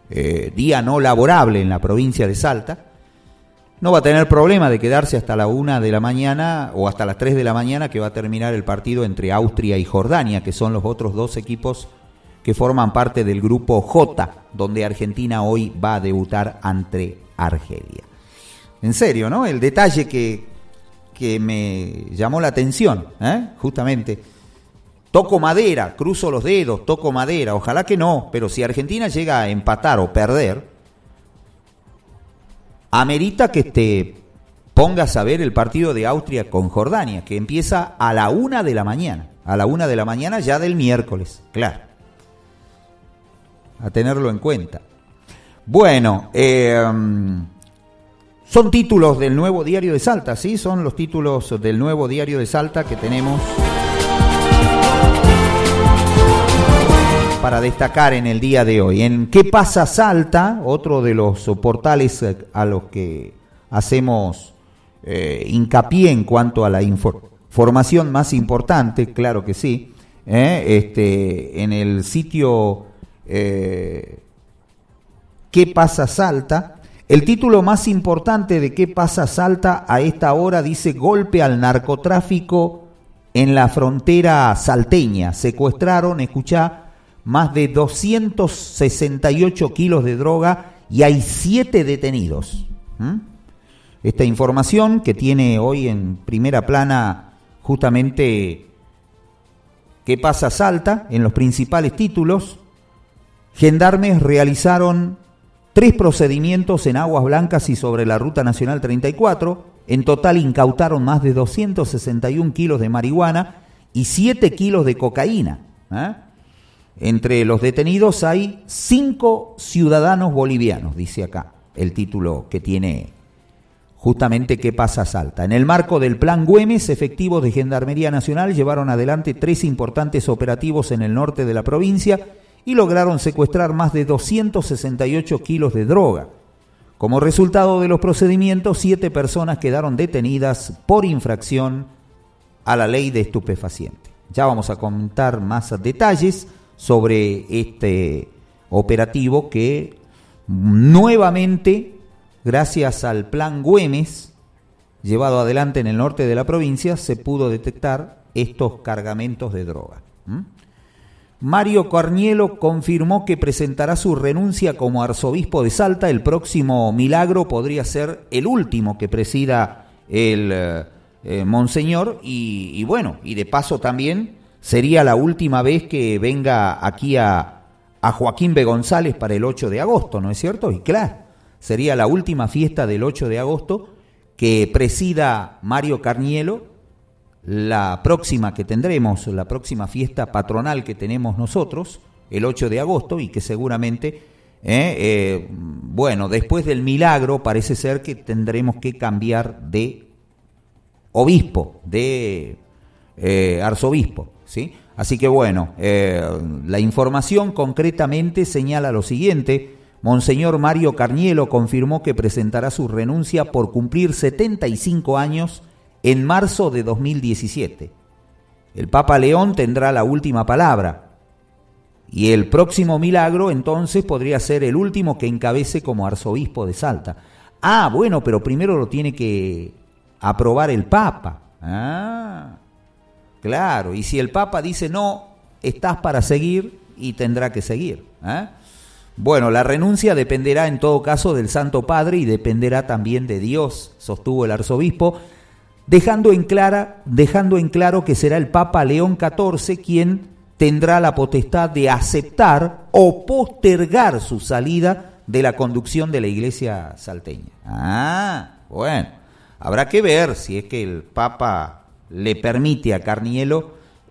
día no laborable en la provincia de Salta, no va a tener problema de quedarse hasta la 1 de la mañana o hasta las 3 de la mañana, que va a terminar el partido entre Austria y Jordania, que son los otros dos equipos que forman parte del grupo J, donde Argentina hoy va a debutar ante Argelia. En serio, ¿no? El detalle que me llamó la atención, justamente. Toco madera, cruzo los dedos, toco madera, ojalá que no, pero si Argentina llega a empatar o perder, amerita que te pongas a ver el partido de Austria con Jordania, que empieza a la 1 de la mañana, ya del miércoles, claro. A tenerlo en cuenta. Bueno, son títulos del Nuevo Diario de Salta, ¿sí? Son los títulos del Nuevo Diario de Salta que tenemos para destacar en el día de hoy. En ¿Qué pasa Salta?, otro de los portales a los que hacemos hincapié en cuanto a la información más importante, claro que sí, en el sitio ¿Qué pasa Salta? El título más importante de ¿Qué pasa Salta? A esta hora dice: golpe al narcotráfico en la frontera salteña. Secuestraron, escuchá, más de 268 kilos de droga y hay 7 detenidos. Esta información que tiene hoy en primera plana justamente ¿Qué pasa Salta? En los principales títulos. Gendarmes realizaron 3 procedimientos en Aguas Blancas y sobre la Ruta Nacional 34. En total incautaron más de 261 kilos de marihuana y 7 kilos de cocaína. Entre los detenidos hay 5 ciudadanos bolivianos, dice acá el título que tiene justamente ¿Qué pasa Salta? En el marco del Plan Güemes, efectivos de Gendarmería Nacional llevaron adelante 3 importantes operativos en el norte de la provincia y lograron secuestrar más de 268 kilos de droga. Como resultado de los procedimientos, 7 personas quedaron detenidas por infracción a la ley de estupefacientes. Ya vamos a comentar más detalles sobre este operativo que nuevamente, gracias al Plan Güemes, llevado adelante en el norte de la provincia, se pudo detectar estos cargamentos de droga. Mario Carnielo confirmó que presentará su renuncia como arzobispo de Salta. El próximo milagro podría ser el último que presida el monseñor y bueno, y de paso también sería la última vez que venga aquí a Joaquín B. González para el 8 de agosto, ¿no es cierto? Y claro, sería la última fiesta del 8 de agosto que presida Mario Carnielo. La próxima que tendremos, la próxima fiesta patronal que tenemos nosotros, el 8 de agosto, y que seguramente, bueno, después del milagro parece ser que tendremos que cambiar de obispo, de arzobispo, ¿sí? Así que bueno, la información concretamente señala lo siguiente: Monseñor Mario Carnielo confirmó que presentará su renuncia por cumplir 75 años en marzo de 2017. El Papa León tendrá la última palabra y el próximo milagro entonces podría ser el último que encabece como arzobispo de Salta. Ah, bueno, pero primero lo tiene que aprobar el Papa. Ah, claro, y si el Papa dice no, estás para seguir, y tendrá que seguir. Bueno, la renuncia dependerá en todo caso del Santo Padre y dependerá también de Dios, sostuvo el arzobispo, dejando en claro que será el Papa León XIV quien tendrá la potestad de aceptar o postergar su salida de la conducción de la Iglesia salteña. Ah, bueno, habrá que ver si es que el Papa le permite a Carnielo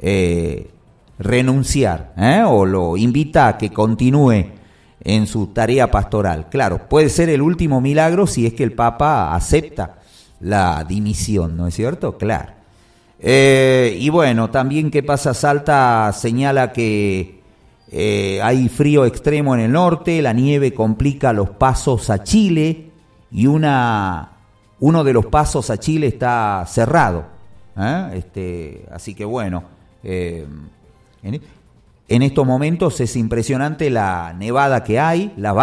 renunciar, o lo invita a que continúe en su tarea pastoral. Claro, puede ser el último milagro si es que el Papa acepta la dimisión, ¿no es cierto? Claro. Y bueno, también ¿Qué pasa Salta? Señala que hay frío extremo en el norte, la nieve complica los pasos a Chile y uno de los pasos a Chile está cerrado. Así que bueno, en estos momentos es impresionante la nevada que hay, la